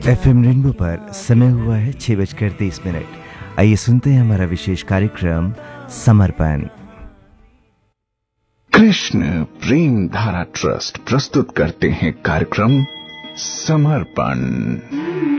FM rainbow पर समय हुआ है 6:30। आइए सुनते हैं हमारा विशेष कार्यक्रम समर्पण। कृष्ण प्रेम धारा ट्रस्ट प्रस्तुत करते हैं कार्यक्रम समर्पण।